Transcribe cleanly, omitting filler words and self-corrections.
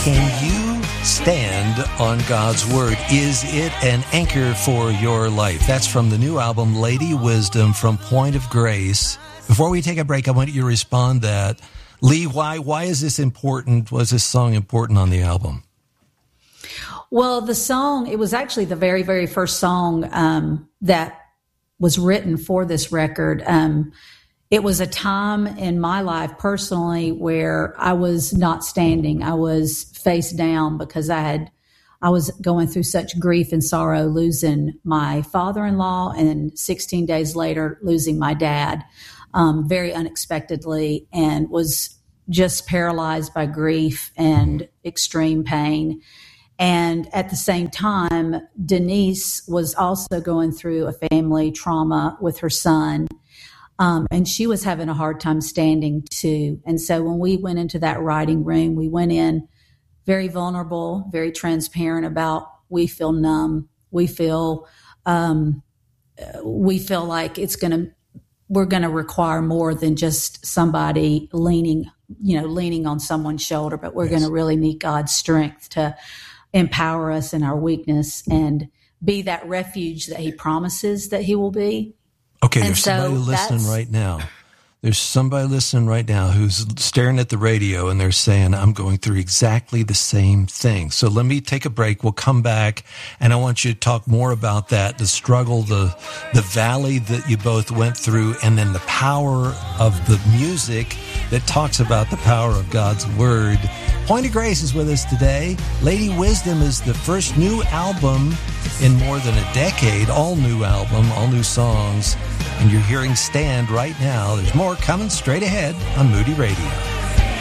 Can you stand on God's Word? Is it an anchor for your life? That's from the new album, Lady Wisdom from Point of Grace. Before we take a break, I want you to respond that. Lee, why is this important? Was this song important on the album? Well, the song, it was actually the very, very first song that was written for this record. It was a time in my life personally where I was not standing. I was face down because I was going through such grief and sorrow, losing my father-in-law and 16 days later losing my dad very unexpectedly, and was just paralyzed by grief and extreme pain. And at the same time, Denise was also going through a family trauma with her son. And she was having a hard time standing too. And so when we went into that writing room, we went in very vulnerable, very transparent about we feel numb. We feel like we're going to require more than just somebody leaning on someone's shoulder, but we're going to really need God's strength to empower us in our weakness and be that refuge that he promises that he will be. Okay, there's somebody listening right now. There's somebody listening right now who's staring at the radio and they're saying, I'm going through exactly the same thing. So let me take a break. We'll come back and I want you to talk more about that, the struggle, the valley that you both went through, and then the power of the music that talks about the power of God's Word. Point of Grace is with us today. Lady Wisdom is the first new album in more than a decade, all new album, all new songs. And you're hearing Stand right now. There's more coming straight ahead on Moody Radio.